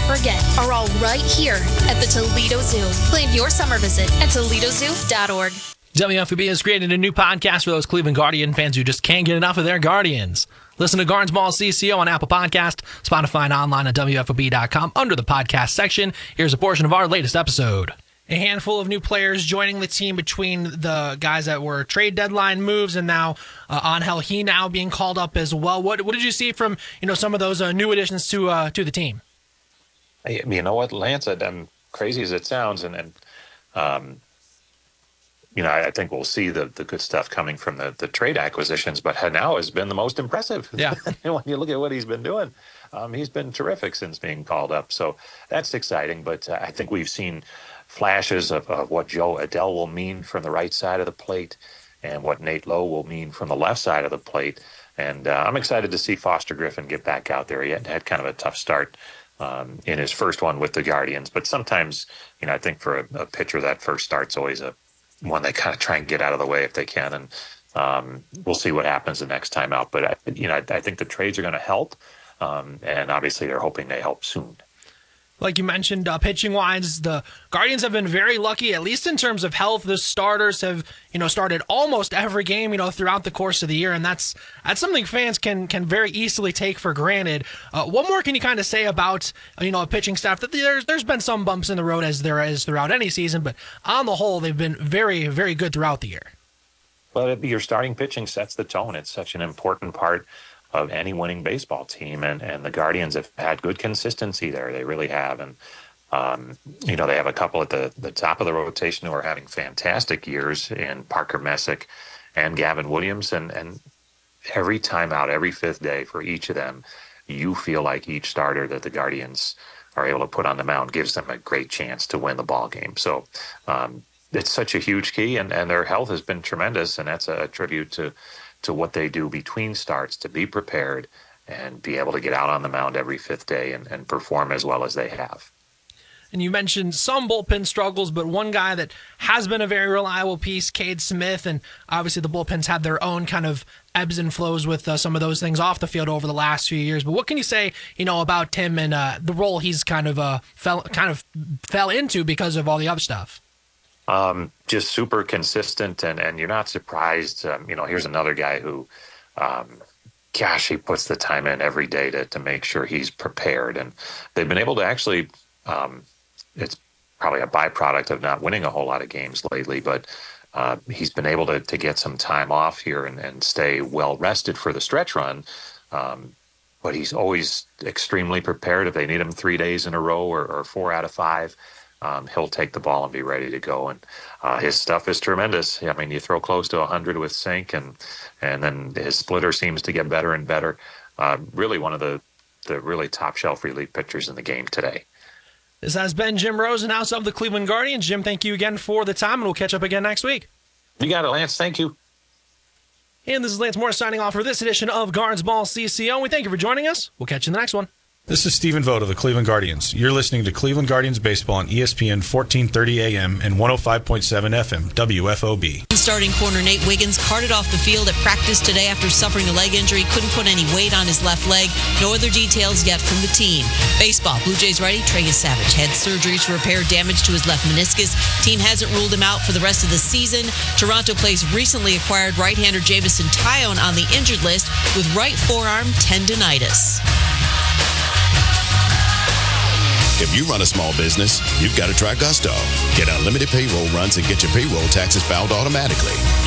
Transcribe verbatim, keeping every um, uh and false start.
forget are all right here at the Toledo Zoo. Plan your summer visit at Toledo Zoo dot org. W F O B has created a new podcast for those Cleveland Guardian fans who just can't get enough of their Guardians. Listen to Gardens Ball C C O on Apple Podcast, Spotify, and online at W F O B dot com under the podcast section. Here's a portion of our latest episode. A handful of new players joining the team between the guys that were trade deadline moves and now uh, Angel, he now being called up as well. What what did you see from you know some of those uh, new additions to uh, to the team? Hey, you know what, Lance? I'm crazy as it sounds, and and um, you know I, I think we'll see the the good stuff coming from the the trade acquisitions. But Hanau has been the most impressive. Yeah, when you look at what he's been doing, um, he's been terrific since being called up. So that's exciting. But uh, I think we've seen flashes of, of what Joe Adell will mean from the right side of the plate and what Nate Lowe will mean from the left side of the plate. And uh, I'm excited to see Foster Griffin get back out there. He had, had kind of a tough start um, in his first one with the Guardians. But sometimes, you know, I think for a, a pitcher, that first start's always a one they kind of try and get out of the way if they can. And um, we'll see what happens the next time out. But, I, you know, I, I think the trades are going to help. Um, and obviously they're hoping they help soon. Like you mentioned, uh, pitching-wise, the Guardians have been very lucky, at least in terms of health. The starters have, you know, started almost every game, you know, throughout the course of the year, and that's that's something fans can can very easily take for granted. Uh, what more can you kind of say about, you know, a pitching staff? That there's there's been some bumps in the road as there is throughout any season, but on the whole, they've been very, very good throughout the year. Well, your starting pitching sets the tone. It's such an important part of any winning baseball team, and, and the Guardians have had good consistency there. They really have. And, um, you know, they have a couple at the, the top of the rotation who are having fantastic years in Parker Messick and Gavin Williams. And, and every time out, every fifth day for each of them, you feel like each starter that the Guardians are able to put on the mound gives them a great chance to win the ball game. So um, it's such a huge key, and, and their health has been tremendous. And that's a tribute to to what they do between starts to be prepared and be able to get out on the mound every fifth day and, and perform as well as they have. And you mentioned some bullpen struggles, but one guy that has been a very reliable piece, Cade Smith, and obviously the bullpens had their own kind of ebbs and flows with uh, some of those things off the field over the last few years. But what can you say, you know, about him and uh, the role he's kind of uh, fell kind of fell into because of all the other stuff? Um, just super consistent, and, and you're not surprised. Um, you know, here's another guy who, um, gosh, he puts the time in every day to, to make sure he's prepared. And they've been able to actually, um, it's probably a byproduct of not winning a whole lot of games lately, but uh, he's been able to, to get some time off here and, and stay well rested for the stretch run. Um, but he's always extremely prepared. If they need him three days in a row or, or four out of five, Um, he'll take the ball and be ready to go. And uh, his stuff is tremendous. I mean, you throw close to one hundred with Sink, and and then his splitter seems to get better and better. Uh, really one of the, the really top-shelf relief pitchers in the game today. This has been Jim Rosenhaus of the Cleveland Guardians. Jim, thank you again for the time, and we'll catch up again next week. You got it, Lance. Thank you. And this is Lance Morris signing off for this edition of Gardens Ball C C O. We thank you for joining us. We'll catch you in the next one. This is Stephen Vogt of the Cleveland Guardians. You're listening to Cleveland Guardians Baseball on E S P N fourteen thirty A M and one oh five point seven F M, W F O B. Starting corner Nate Wiggins carted off the field at practice today after suffering a leg injury. Couldn't put any weight on his left leg. No other details yet from the team. Baseball, Blue Jays righty Trey Savage had surgery to repair damage to his left meniscus. Team hasn't ruled him out for the rest of the season. Toronto plays recently acquired right-hander Jamison Tyone on the injured list with right forearm tendonitis. If you run a small business, you've got to try Gusto. Get unlimited payroll runs and get your payroll taxes filed automatically.